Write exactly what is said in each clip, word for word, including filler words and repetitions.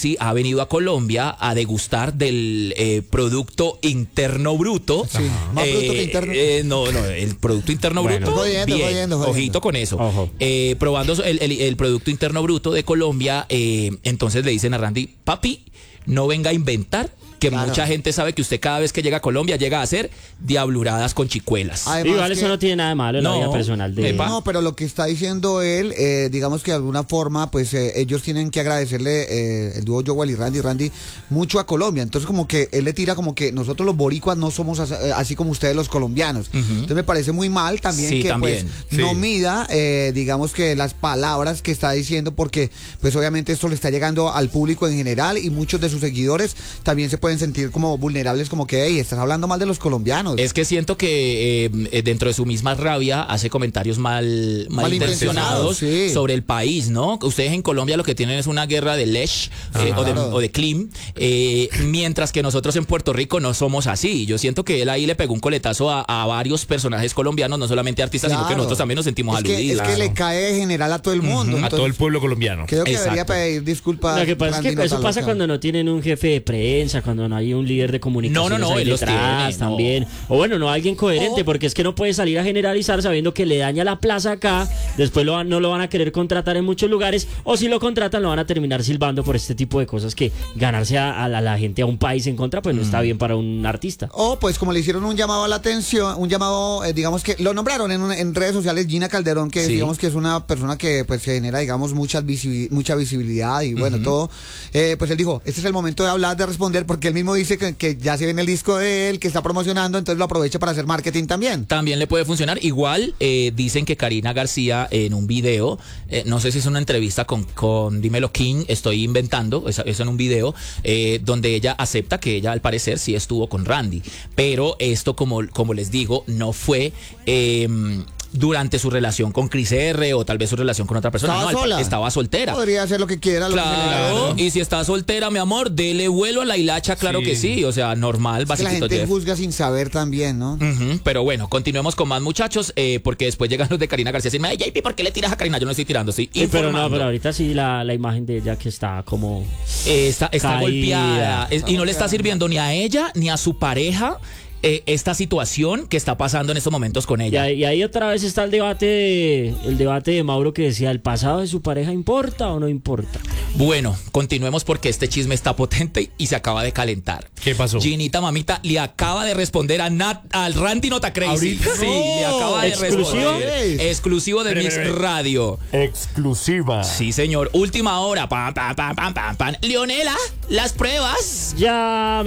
Lucy ha venido a Colombia a degustar del eh, Producto Interno Bruto. Sí, más eh, bruto que interno. Eh, no, no, el Producto Interno Bueno, Bruto. jodiendo, bien, jodiendo, jodiendo. ojito con eso. Ojo. Eh, probando el, el, el Producto Interno Bruto de Colombia, eh, entonces le dicen a Randy, papi, no venga a inventar, que Claro. mucha gente sabe que usted cada vez que llega a Colombia llega a hacer diabluradas con chicuelas. Además Igual que- eso no tiene nada de malo en la No, vida personal de epa. No, pero lo que está diciendo él, eh, digamos que de alguna forma, pues eh, ellos tienen que agradecerle, eh, el dúo Joel y Randy, Randy, mucho a Colombia. Entonces como que él le tira como que nosotros los boricuas no somos as- eh, así como ustedes los colombianos. Entonces me parece muy mal también Sí, que también. pues no Sí. mida, eh, digamos que las palabras que está diciendo, porque pues obviamente esto le está llegando al público en general y muchos de sus seguidores también se pueden sentir como vulnerables, como que, hey, estás hablando mal de los colombianos. Es que siento que eh, dentro de su misma rabia hace comentarios mal malintencionados sí. sobre el país, ¿no? Ustedes en Colombia lo que tienen es una guerra de lech eh, o, de, Claro. o de clim, eh, mientras que nosotros en Puerto Rico no somos así. Yo siento que él ahí le pegó un coletazo a, a varios personajes colombianos, no solamente artistas, sino que Claro. nosotros también nos sentimos es que, aludidos. es que le cae en general a todo el mundo. A entonces, todo el pueblo colombiano. Creo que Exacto. debería pedir disculpas. Lo que pasa es Randy que eso Notaloca. pasa cuando no tienen un jefe de prensa, cuando no hay un líder de comunicación. No, no, no, él los tiene, no. también. O bueno, no alguien coherente, O- porque es que no puede salir a generalizar sabiendo que le daña la plaza acá, después lo van- no lo van a querer contratar en muchos lugares, o si lo contratan lo van a terminar silbando por este tipo de cosas que ganarse a, a la, la gente a un país en contra, pues no está bien para un artista. O pues como le hicieron un llamado a la atención, un llamado, eh, digamos que lo nombraron en, una- en redes sociales Gina Calderón, que Sí. digamos que es una persona que pues genera, digamos, mucha, visi- mucha visibilidad y bueno, todo. Eh, pues él dijo, este es el momento de hablar, de responder, porque él mismo dice que, que ya se viene el disco de él, que está promocionando, entonces lo aprovecha para hacer marketing también. También le puede funcionar. Igual eh, dicen que Karina García en un video, eh, no sé si es una entrevista con, con Dímelo King, estoy inventando, eso, eso en un video, eh, donde ella acepta que ella al parecer sí estuvo con Randy. Pero esto, como, como les digo, no fue... Eh, durante su relación con Cris R o tal vez su relación con otra persona. Estaba No, al- sola. estaba soltera. Podría hacer lo que quiera. Lo que se le Claro, dé. y si está soltera, mi amor, dele vuelo a la hilacha, claro Sí. que sí, o sea, normal, Es que la basiquito gente Jeff. juzga sin saber también, ¿no? Ujú, pero bueno, continuemos con más muchachos, eh, porque después llegan los de Karina García y dicen, ay, J P, ¿por qué le tiras a Karina? Yo no estoy tirando, estoy Sí, pero no, informando. pero ahorita sí la, la imagen de ella que está como... Eh, está está Caída. golpeada es- y no le está golpeada. sirviendo ni a ella ni a su pareja eh, esta situación que está pasando en estos momentos con Y ella. ahí, y ahí otra vez está el debate de, el debate de Mauro que decía, ¿el pasado de su pareja importa o no importa? Bueno, continuemos porque este chisme está potente y se acaba de calentar. ¿Qué pasó? Ginita Mamita le acaba de responder a Nat, al Randy Nota Crazy. ¿Ahorita? Sí, le acaba de ¿Exclusivo? responder. Exclusivo de Espere, Mix espere. Radio. Exclusiva. Sí, señor. Última hora. Pam, pam, pam, pam, pam, pam. Leonela, las pruebas. Ya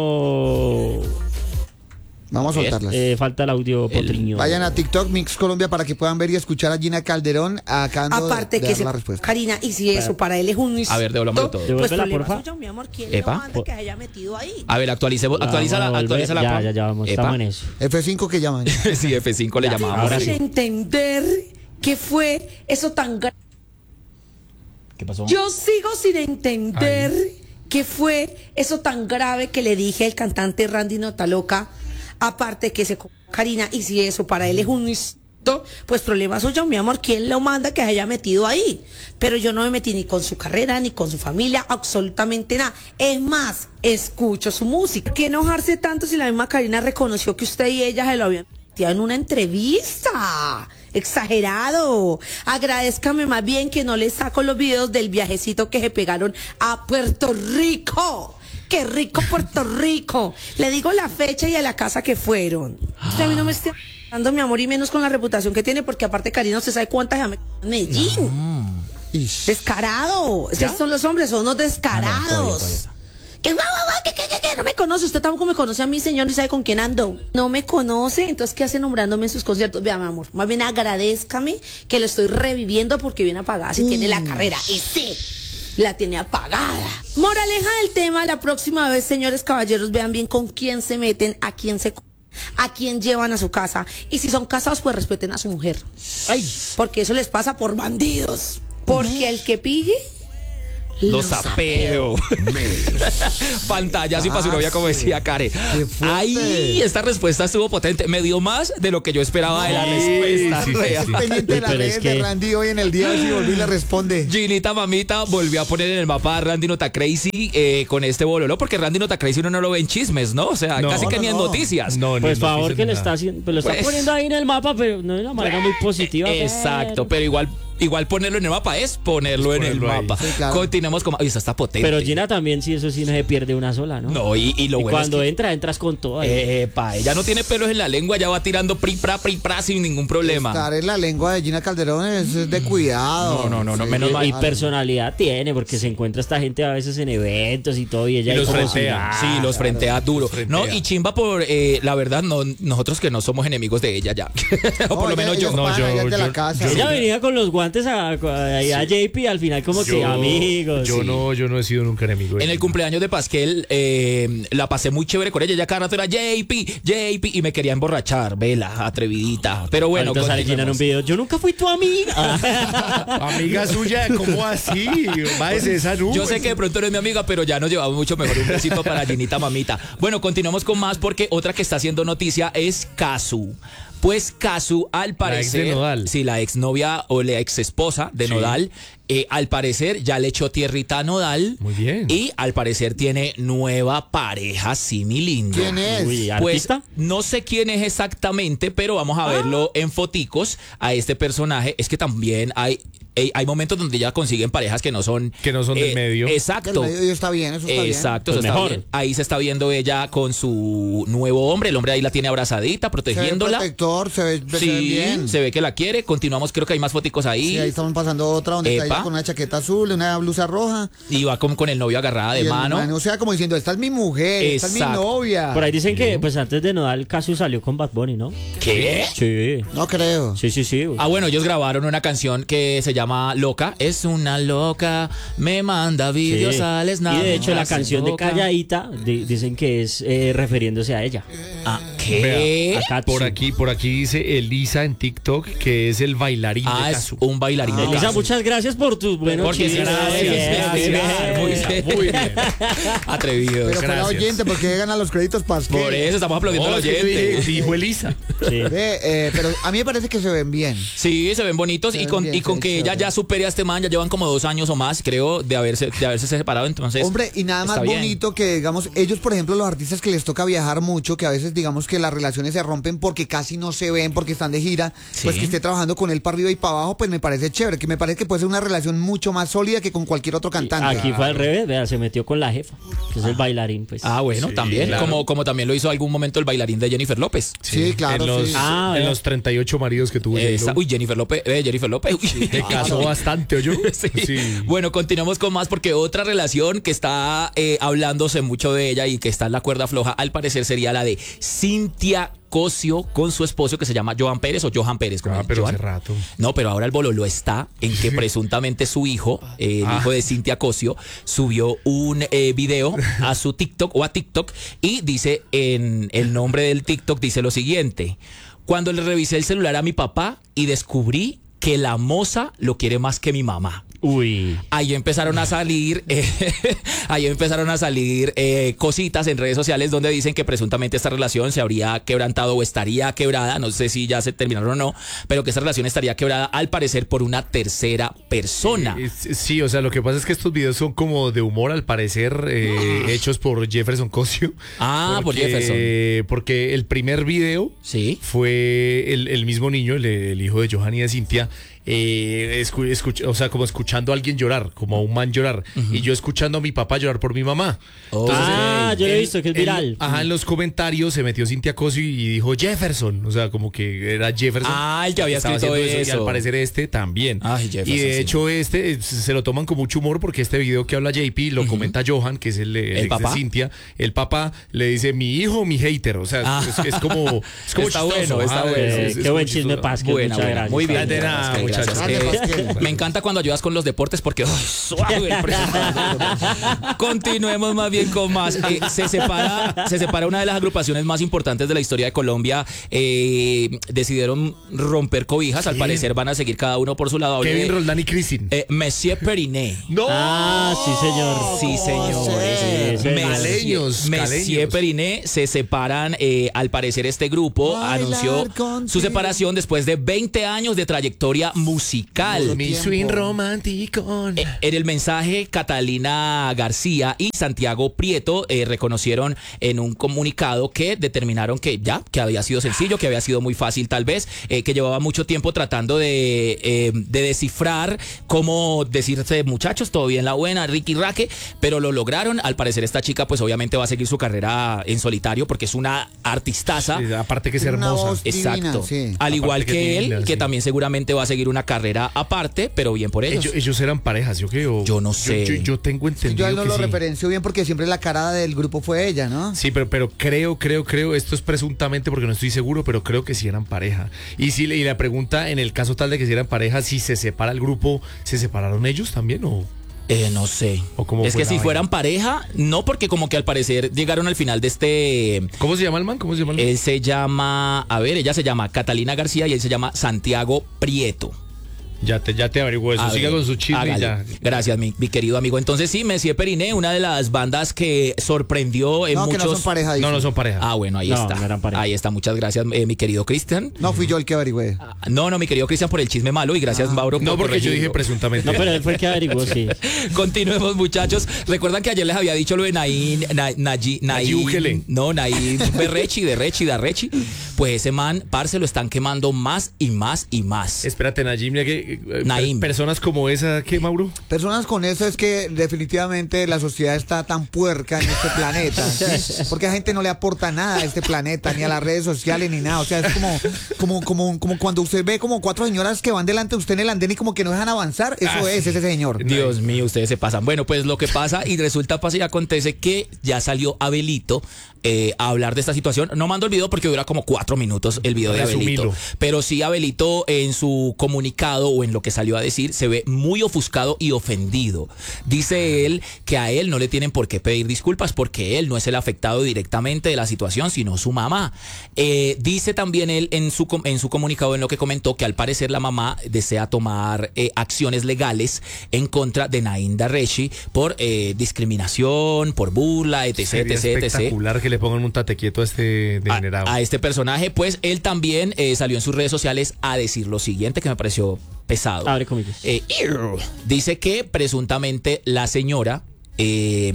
mismo Vamos a A ver, soltarlas. eh, falta el audio El- potriño. Vayan a TikTok Mix Colombia para que puedan ver y escuchar a Gina Calderón acabando de- Aparte de que dar se la respuesta. Karina, y si eso para él es un A ver, devolvámosle todo. pues Devuélvela, problema porfa. suyo, mi amor, ¿quién Epa. lo manda que se haya metido ahí? A ver, actualicemos, Ya, actualízala, vamos a volver. actualízala. Ya, Pam. ya, ya, vamos, Epa. estamos en eso. F cinco que llaman. Sí, F cinco le llamábamos. ahora Sin sí. entender qué fue eso tan grave. ¿Qué pasó? Yo sigo sin entender qué fue eso tan grave que le dije al cantante Randy Notaloca. Aparte que se co- Karina, y si eso para él es un esto, pues problema suyo, mi amor, ¿quién lo manda que se haya metido ahí? Pero yo no me metí ni con su carrera, ni con su familia, absolutamente nada. Es más, escucho su música. ¿Qué enojarse tanto si la misma Karina reconoció que usted y ella se lo habían metido en una entrevista? Exagerado. Agradézcame más bien que no le saco los videos del viajecito que se pegaron a Puerto Rico. ¡Qué rico Puerto Rico! Le digo la fecha y a la casa que fueron. Usted a mí no me esté dando mi amor y menos con la reputación que tiene, porque aparte Karina, usted sabe cuántas se ha metido en Medellín. Ish. Descarado. Esos son los hombres, son unos descarados. Que guau, guau, guau, que, que, que, que, no me conoce, usted tampoco me conoce a mí, señor, y sabe con quién ando. No me conoce, entonces ¿qué hace nombrándome en sus conciertos? Vea, mi amor, más bien agradézcame que lo estoy reviviendo porque viene apagada, si tiene la carrera. Y sí, la tiene apagada. Moraleja del tema, la próxima vez, señores caballeros, vean bien con quién se meten, a quién se... a quién llevan a su casa. Y si son casados, pues respeten a su mujer. Ay, Porque eso les pasa por bandidos. Porque el que pille... Los sapeo. Pantallas y para su novia, como decía Karen. Ahí, esta respuesta estuvo potente. Me dio más de lo que yo esperaba de la respuesta. sí, sí, real. sí. Pendiente de la Pero red es de que- Randy hoy en el día, si volví le responde. Ginita Mamita volvió a poner en el mapa a Randy Nota Crazy eh, con este bololo, porque Randy Nota Crazy uno no lo ve en chismes, ¿no? O sea, No, casi que no, ni en no. noticias. No, ni Pues favor noticias que ni le nada. está haciendo, pues lo está Pues- poniendo ahí en el mapa, pero no de una manera muy positiva. Exacto, pero igual igual ponerlo en el mapa es ponerlo Es en el ponerlo ahí. mapa. Sí, claro. Continuemos con... Uy, esta está potente. Pero Gina también, sí, eso sí no se pierde una sola, ¿no? No, y, y lo Y bueno cuando es entra, entras con todo. ahí. que... Epa, ella no tiene pelos en la lengua, ya va tirando pri, pra, pri, pra sin ningún problema. Estar en la lengua de Gina Calderón es, es de cuidado. No, no, no, no, Sí, menos y, mal. y personalidad tiene, porque se encuentra esta gente a veces en eventos y todo, y ella Y ahí los como si frentea. nada. Sí, los frentea duro. los frentea. No, y chimba por, eh, la verdad, no, nosotros que no somos enemigos de ella ya. o por lo ella- menos ella yo. es No, pana, yo- ella es de la yo- casa. Ella venía con los guantes a, a, ahí a J P, al final como que amigos. Yo sí. no, yo no he sido nunca enemigo. de En el Gina. cumpleaños de Pasquel eh, la pasé muy chévere con ella. Ya cada rato era J P, J P y me quería emborrachar. Vela, atrevidita. Pero bueno, Ahorita sale Gina en un continuemos. video. Yo nunca fui tu amiga. Amiga suya, ¿cómo así? Váyase esa nube. Yo sé que de pronto no es mi amiga, pero ya nos llevamos mucho mejor. Un besito para Ginita Mamita. Bueno, continuamos con más porque otra que está haciendo noticia es Kazu. Pues Kazu, al parecer, de Nodal. sí, la exnovia o la ex esposa de Sí. Nodal, eh, al parecer ya le echó tierrita a Nodal. Muy bien. Y al parecer tiene nueva pareja, sí, mi lindo. ¿Quién es? Uy, Pues ¿artista? no sé quién es exactamente, pero vamos a verlo en foticos a este personaje. Es que también hay, eh, hay momentos donde ya consiguen parejas que no son... Que no son del medio. Del Exacto. medio está bien, eso está Exacto, Pues eso está mejor. bien. Ahí se está viendo ella con su nuevo hombre. El hombre ahí la tiene abrazadita, bien. Se ve protegiéndola. protector, se ve, se ve Sí, bien. se ve que la quiere. Continuamos, creo que hay más foticos ahí. Sí, ahí estamos pasando otra donde está Epa. ella con una chaqueta azul, una blusa roja. Y va como con el novio agarrada de y el mano. man, o sea, como diciendo, esta es mi mujer, esta es mi Exacto. novia. Por ahí dicen que pues antes de Nodal Casu salió con Bad Bunny, ¿no? ¿Qué? Sí. No creo. Sí, sí, sí. Ah, bueno, ellos grabaron una canción que se llama Loca. Es una loca, me manda Sí. vídeos al Snap. Y de hecho la hace canción de loca. Calladita di- dicen que es eh, refiriéndose a ella. Ah, ¿qué? Vea, A Katsu. Por aquí, por aquí dice Elisa en TikTok que es el bailarín Ah, de es Kazu. un bailarín de Elisa, Kazu. muchas gracias por tus buenos Porque sí, chistes. gracias, Muy bien, gracias, muy bien. muy bien. Muy bien. Atrevidos. Pero fue la Gracias. oyente, porque gana los créditos para Por eso estamos aplaudiendo No, al es que yo oyente. dije, dijo Elisa. Sí. Ve, eh, pero a mí me parece que se ven bien. Sí, se ven bonitos Se y ven con, bien, y con se que ven ella chévere. ya supere a este man, ya llevan como dos años o más, creo, de haberse, de haberse separado. Entonces, Hombre, y nada más está bien. bonito que, digamos, ellos, por ejemplo, los artistas que les toca viajar mucho, que a veces, digamos, que las relaciones se rompen porque casi no se ven, porque están de gira, Sí. pues que esté trabajando con él para arriba y para abajo, pues me parece chévere, que me parece que puede ser una relación mucho más sólida que con cualquier otro cantante. Aquí fue al revés, vea, se metió con la jefa, que es el bailarín, pues. Ah, bueno, Sí, también. claro. Como, como también lo hizo algún momento el bailarín de Jennifer López. Sí, claro, En los, sí. Ah, en vea. los treinta y ocho maridos que tuvo Esa- J-Lo. uy, Jennifer López. Eh, Jennifer López. uy. Se casó bastante, ¿oyó? Sí. Bueno, continuamos con más porque otra relación que está eh, hablándose mucho de ella y que está en la cuerda floja, al parecer sería la de Cintia Cosio con su esposo que se llama Johan Pérez o Johan Pérez. como Ah, es, pero Johan. hace rato. No, pero ahora el bololo está en que presuntamente su hijo, eh, el Ah. hijo de Cintia Cosio, subió un eh, video a su TikTok o a TikTok y dice en el nombre del TikTok, dice lo siguiente: cuando le revisé el celular a mi papá y descubrí que la moza lo quiere más que mi mamá. Uy. Ahí empezaron a salir, eh, ahí empezaron a salir eh, cositas en redes sociales donde dicen que presuntamente esta relación se habría quebrantado o estaría quebrada, no sé si ya se terminaron o no, pero que esta relación estaría quebrada al parecer por una tercera persona. Es- Sí, o sea, lo que pasa es que estos videos son como de humor, al parecer, eh, hechos por Jefferson Cosio. Ah, por Porque- Jefferson. Porque el primer video Sí. fue el, el mismo niño, el, el hijo de Johan y de Cintia, eh, escu- escuch- o sea, como escuchando a alguien llorar, como a un man llorar, y yo escuchando a mi papá llorar por mi mamá. Oh. Ah, yo lo he en- visto, que es en- viral. Ajá, en los comentarios se metió Cintia Cosio y dijo Jefferson, o sea, como que era Jefferson. Ah, el que había Estaba escrito haciendo Y eso. al parecer este también. Ay, Jefferson, y de sí. hecho este eh, se lo toman con mucho humor porque este video que habla J P lo comenta Johan, que es el, el, ¿El ex de papá? Cintia. El papá le dice mi hijo, mi hater. O sea, Ah. es, es como, es como Está chistoso. bueno, está Ajá, bueno. es- Eh, es- qué es buen muy chisme, chistoso. Paz, que Buena, muchas buena. gracias. Muy bien. De nada, Gracias, muchas gracias. muchachos. Eh, me encanta cuando ayudas con los deportes porque ¡ay, suave el presentador! Continuemos más bien con más. Eh, se separa, se separa una de las agrupaciones más importantes de la historia de Colombia. Eh, decidieron romper cobijas. Al ¿Quién? parecer van a seguir cada uno por su lado. Hablé Kevin de, Roldán y Cristin. eh, Monsieur Periné. ¡No! Ah, sí, señor. Sí, señor. Sí, señor. Caleños, Monsieur caleños. Periné se separan. Eh, al parecer, este grupo Bailar anunció contigo. su separación después de veinte años de trayectoria musical. Mi tiempo. swing romántico. Eh, En el mensaje, Catalina García y Santiago Prieto eh, reconocieron en un comunicado que determinaron que ya, que había sido sencillo, que había sido muy fácil tal vez, eh, que llevaba mucho tiempo tratando de, eh, de descifrar cómo decirse, muchachos, todo bien, la buena, Ricky Raque, pero lo lograron. Al parecer esta chica pues obviamente va a seguir su carrera en solitario porque es una artistaza. Sí, aparte que es Una hermosa. voz divina, Exacto. sí. Al igual Aparte que, que él, divina, que sí. también seguramente va a seguir una carrera aparte, pero bien por ellos. Ellos, ellos eran parejas, ¿yo qué? O- Yo no sé. Yo, yo tengo entendido Yo a él no que lo sí. referencio bien porque siempre la cara del grupo fue ella, ¿no? Sí, pero, pero creo, creo, creo, esto es presuntamente porque no estoy seguro, pero creo que sí eran pareja. Y si y la pregunta, en el caso tal de que si eran pareja, si se separa el grupo, ¿se separaron ellos también o...? Eh, no sé. ¿O cómo es fue que la si vaina? fueran pareja, no, porque como que al parecer llegaron al final de este. ¿Cómo se llama el man? ¿Cómo se llama el man? Él se llama, a ver, ella se llama Catalina García y él se llama Santiago Prieto. Ya te, ya te averiguo eso. A Siga ver, con su chisme y hágale. ya. Gracias, mi, mi querido amigo. Entonces sí, Monsieur Periné, una de las bandas que sorprendió en No, que muchos. no son pareja. No, dicen. no son pareja. Ah, bueno, ahí No, está. no eran pareja. Ahí está, muchas gracias, eh, mi querido Cristian. No fui yo el que averigüé. Ah, No, no, mi querido Cristian, por el chisme malo y gracias, Mauro. no, por porque yo dije corregirlo. presuntamente. No, pero él fue el que averiguó, sí. Continuemos, muchachos. Recuerdan que ayer les había dicho lo de Naín, na, Nayi- Nayib Naín- Bukele. no, Naín Berrechi, de Rechi, de Rechi. Pues ese man, parce, lo están quemando más y más y más. Espérate, Nayim, mira que eh, Naim. per- personas como esa, ¿qué, Mauro? Personas con eso es que definitivamente la sociedad está tan puerca en este planeta, ¿sí? Porque a gente no le aporta nada a este planeta, ni a las redes sociales, ni nada. O sea, es como, como, como, como cuando usted ve como cuatro señoras que van delante de usted en el andén y como que no dejan avanzar. Eso Ah, es sí. ese señor. Dios mío, ustedes se pasan. Bueno, pues lo que pasa y resulta, pasa y acontece que ya salió Abelito eh, a hablar de esta situación. No mando el video porque dura como cuatro minutos el video de Resumilo. Abelito. Pero sí, Abelito en su comunicado o en lo que salió a decir se ve muy ofuscado y ofendido. Dice él que a él no le tienen por qué pedir disculpas porque él no es el afectado directamente de la situación, sino su mamá. Eh, dice también él en su, com- en su comunicado, en lo que comentó, que al parecer la mamá desea tomar eh, acciones legales en contra de Naín Darrechi por eh, discriminación, por burla, etc, Sería etc, etc. espectacular que le pongan un tate quieto a este degenerado. A, a este personaje, pues él también eh, salió en sus redes sociales a decir lo siguiente que me pareció pesado. Abre comillas. Eh, dice que presuntamente la señora, eh,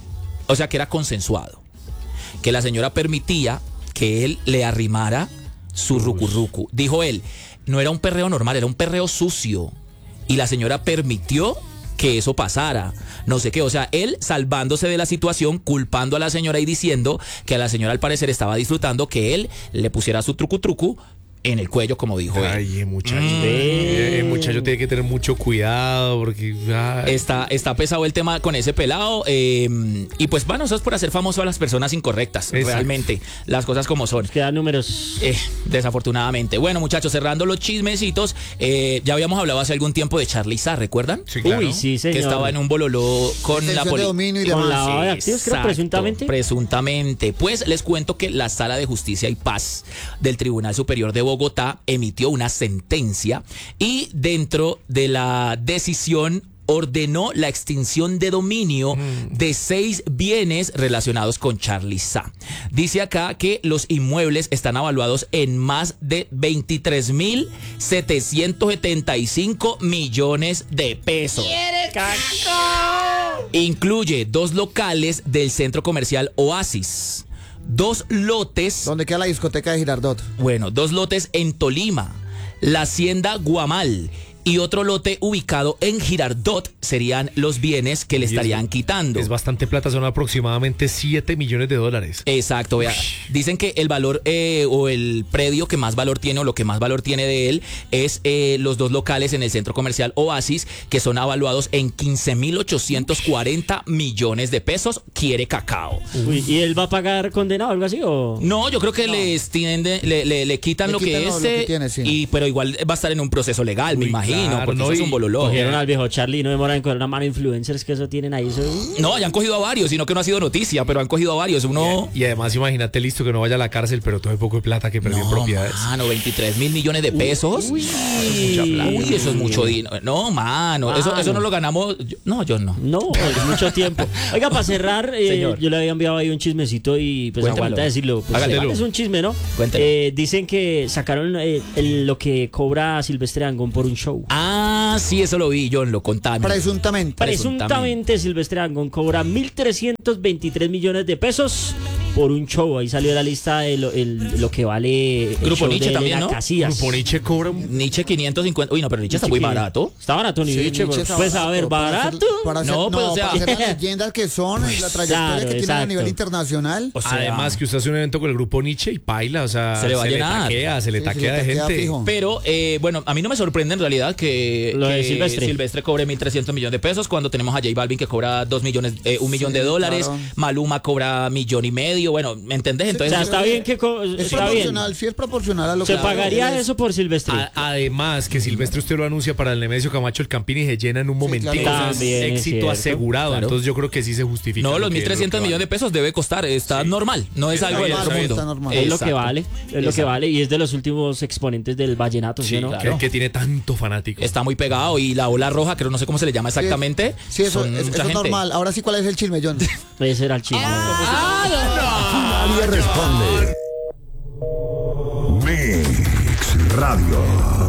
o sea que era consensuado, que la señora permitía que él le arrimara su rucurrucu. Dijo él, no era un perreo normal, era un perreo sucio. Y la señora permitió que eso pasara, no sé qué, o sea, él salvándose de la situación, culpando a la señora y diciendo que a la señora al parecer estaba disfrutando que él le pusiera su trucu trucu en el cuello, como dijo él. Ay, el muchacho. Mm. Eh, El muchacho tiene que tener mucho cuidado porque. ay. Está, está pesado el tema con ese pelado. eh, y pues bueno, eso es por hacer famoso a las personas incorrectas. Exacto. Realmente, las cosas como son. Quedan números. Eh, desafortunadamente. Bueno, muchachos, cerrando los chismecitos, eh, ya habíamos hablado hace algún tiempo de Charly Sa, ¿recuerdan? Sí, claro. Uy, sí, señor. Que estaba en un bololó con la Extensión de policía. dominio y Con demás. lavado de activos, creo, Exacto, presuntamente. Presuntamente. Pues les cuento que la Sala de Justicia y Paz del Tribunal Superior de Bogotá emitió una sentencia y dentro de la decisión ordenó la extinción de dominio de seis bienes relacionados con Charly Sa. Dice acá que los inmuebles están avaluados en más de veintitrés mil setecientos setenta y cinco millones de pesos. Incluye dos locales del centro comercial Oasis, dos lotes, ¿Dónde queda la discoteca de Girardot? bueno, dos lotes en Tolima, la hacienda Guamal y otro lote ubicado en Girardot serían los bienes que le Y es- estarían quitando. Es bastante plata, son aproximadamente siete millones de dólares. Exacto, vea. Dicen que el valor eh, o el predio que más valor tiene o lo que más valor tiene de él es eh, los dos locales en el centro comercial Oasis, que son avaluados en quince mil ochocientos cuarenta millones de pesos. Quiere Cacao. Uy, ¿y él va a pagar condenado o algo así? O? No, yo creo que les tiende- le, le, le quitan Le lo quitan que lo- es, lo que eh, tiene, sí. y, pero igual va a estar en un proceso legal, me Uy, imagino, claro, porque no, eso es y un bololó. Cogieron al viejo Charlie y no demoran en coger una mano influencers que eso tienen ahí. Eso... No, ya han cogido a varios, sino que no ha sido noticia, pero han cogido a varios. Uno... Y además, imagínate, listo, que no vaya a la cárcel, pero todo el poco de plata que perdió en No, propiedades. mano, veintitrés mil millones de pesos. Uy, Uy, eso es mucho dinero. No, mano, Eso, Mano. eso no lo ganamos. yo- No, yo no. No, es mucho tiempo. Oiga, para cerrar, eh, Señor. yo le había enviado ahí un chismecito y pues Cuéntemelo. aguanta decirlo. Pues, Hágale. igual es un chisme, ¿no? Cuéntelo. Eh, dicen que sacaron eh, el- lo que cobra Silvestre Dangond por un show. Ah, sí, eso lo vi, John, lo contame. Presuntamente. Presuntamente Silvestre Dangond cobra mil trescientos veintitrés millones de pesos por un show. Ahí salió la lista de lo, el- lo que vale el Grupo show Nietzsche de también, Elena ¿no? Casillas. Grupo Nietzsche cobra un... Nietzsche quinientos cincuenta. Uy, no, pero Nietzsche está muy Nietzsche, barato. Está barato, Sí, Nietzsche, Nietzsche pues, está pues, a ver, para hacer- barato. Para hacer, No, no, pues, o sea- para hacer las leyendas que son, y la trayectoria claro, que tienen a exacto. nivel internacional. O sea, Además que usted hace un evento con el grupo Nietzsche y paila, o sea, Se le va a llenar. taquea, se le Sí, taquea se le de taquea gente. fijo. Pero, eh, bueno, a mí no me sorprende en realidad que, Lo de que Silvestre. cobre mil trescientos millones de pesos cuando tenemos a J Balvin que cobra dos millones, eh, un millón Sí, de dólares. claro. Maluma cobra millón y medio. Bueno, ¿me entendés? O Entonces, sea, está bien que co- Es está bien. proporcional, sí es proporcional a lo Se que pagaría él es. eso por Silvestre. A- además, que Silvestre usted lo anuncia para el Nemesio Camacho el Campín y se llena en un momentito. claro. o sea, es También es éxito cierto. asegurado. Claro. Entonces yo creo que sí se justifica. no, lo los que- mil trescientos lo que millones de pesos debe costar. Está normal. No es Está algo del bien, otro está bien, mundo. está normal. Es lo que Exacto. vale, es lo que Exacto. vale y es de los últimos exponentes del vallenato, ¿sí, Sí, o no? vale. claro. que, que tiene tanto fanático. Está muy pegado y la ola roja, creo no sé cómo se le llama exactamente. Sí, eso, son es, mucha eso es gente. normal. Ahora sí, ¿cuál es el chisme, John? Ese era el chisme. Nadie responde. Mix Radio.